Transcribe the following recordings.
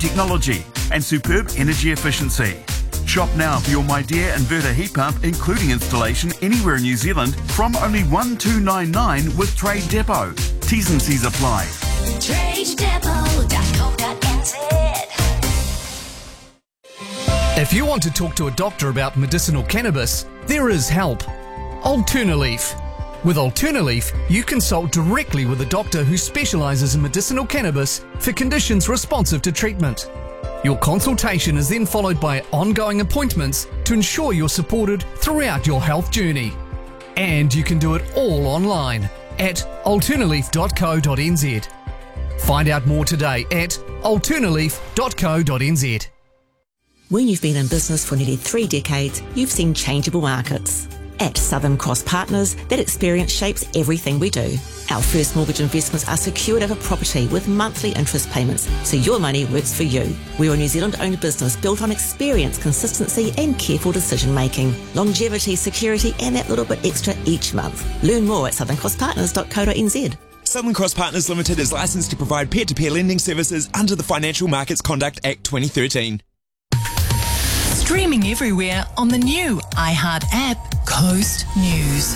technology and superb energy efficiency. Shop now for your MyDear inverter heat pump, including installation anywhere in New Zealand, from only $1,299 with Trade Depot. T's and C's apply. TradeDepot.co.nz. If you want to talk to a doctor about medicinal cannabis, there is help. Alternaleaf. With Alternaleaf, you consult directly with a doctor who specialises in medicinal cannabis for conditions responsive to treatment. Your consultation is then followed by ongoing appointments to ensure you're supported throughout your health journey. And you can do it all online at alternaleaf.co.nz. Find out more today at alternaleaf.co.nz. When you've been in business for nearly 3 decades, you've seen changeable markets. At Southern Cross Partners, that experience shapes everything we do. Our first mortgage investments are secured over property with monthly interest payments, so your money works for you. We're a New Zealand-owned business built on experience, consistency and careful decision-making. Longevity, security and that little bit extra each month. Learn more at southerncrosspartners.co.nz. Southern Cross Partners Limited is licensed to provide peer-to-peer lending services under the Financial Markets Conduct Act 2013. Streaming everywhere on the new iHeart app, Coast News.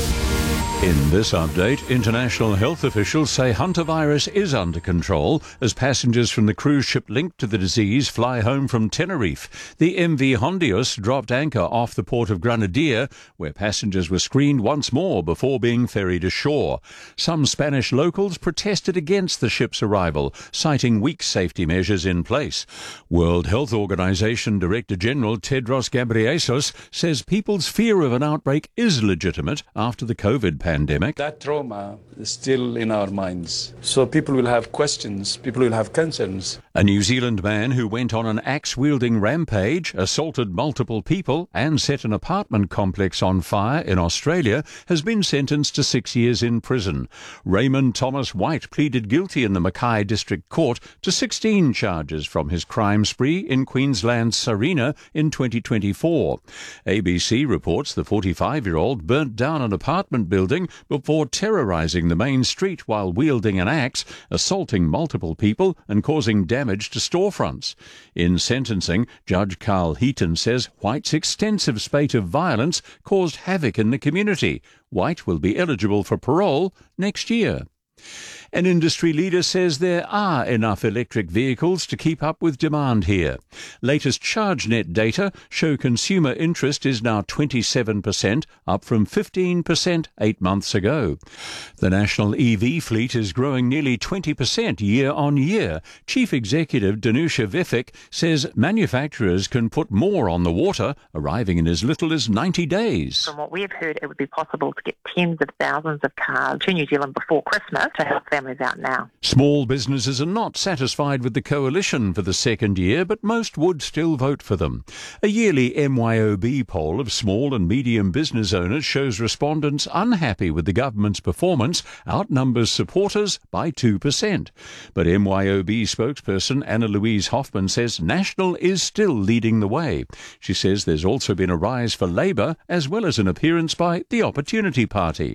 In this update, international health officials say hantavirus is under control as passengers from the cruise ship linked to the disease fly home from Tenerife. The MV Hondius dropped anchor off the port of Granadilla, where passengers were screened once more before being ferried ashore. Some Spanish locals protested against the ship's arrival, citing weak safety measures in place. World Health Organization Director General Tedros Ghebreyesus says people's fear of an outbreak is legitimate after the COVID pandemic. That trauma is still in our minds. So people will have questions, people will have concerns. A New Zealand man who went on an axe-wielding rampage, assaulted multiple people and set an apartment complex on fire in Australia has been sentenced to 6 years in prison. Raymond Thomas White pleaded guilty in the Mackay District Court to 16 charges from his crime spree in Queensland's Sarina in 2024. ABC reports the 45-year-old burnt down an apartment building before terrorising the main street while wielding an axe, assaulting multiple people and causing damage to storefronts. In sentencing, Judge Carl Heaton says White's extensive spate of violence caused havoc in the community. White will be eligible for parole next year. An industry leader says there are enough electric vehicles to keep up with demand here. Latest ChargeNet data show consumer interest is now 27%, up from 15% 8 months ago. The national EV fleet is growing nearly 20% year on year. Chief Executive Danusha Vivek says manufacturers can put more on the water, arriving in as little as 90 days. From what we have heard, it would be possible to get tens of thousands of cars to New Zealand before Christmas to help families out now. Small businesses are not satisfied with the coalition for the second year, but most would still vote for them. A yearly MYOB poll of small and medium business owners shows respondents unhappy with the government's performance outnumbers supporters by 2%. But MYOB spokesperson Anna Louise Hoffman says National is still leading the way. She says there's also been a rise for Labour as well as an appearance by the Opportunity Party.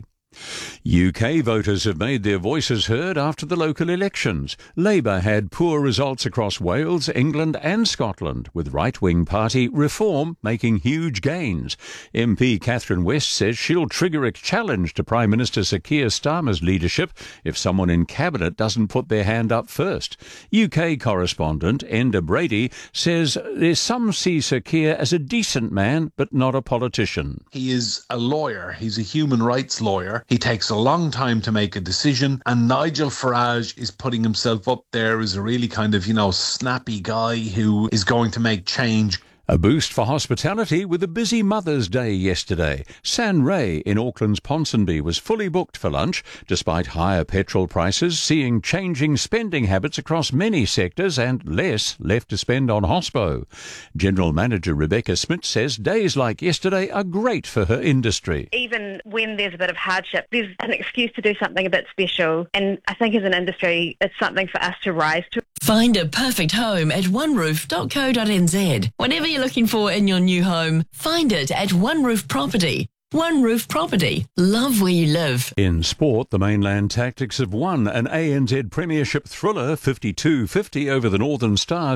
UK voters have made their voices heard after the local elections. Labour had poor results across Wales, England and Scotland, with right-wing party Reform making huge gains. MP Catherine West says she'll trigger a challenge to Prime Minister Sir Keir Starmer's leadership if someone in Cabinet doesn't put their hand up first. UK correspondent Enda Brady says there's some see Sir Keir as a decent man but not a politician. He is a lawyer. He's a human rights lawyer. He takes a long time to make a decision, and Nigel Farage is putting himself up there as a really kind of, snappy guy who is going to make change. A boost for hospitality with a busy Mother's Day yesterday. San Ray in Auckland's Ponsonby was fully booked for lunch, despite higher petrol prices, seeing changing spending habits across many sectors and less left to spend on hospo. General Manager Rebecca Smith says days like yesterday are great for her industry. Even when there's a bit of hardship, there's an excuse to do something a bit special, and I think as an industry it's something for us to rise to. Find a perfect home at oneroof.co.nz. Whatever you're looking for in your new home, find it at One Roof Property. One Roof Property. Love where you live. In sport, the Mainland Tactics have won an ANZ Premiership thriller 52-50 over the Northern Stars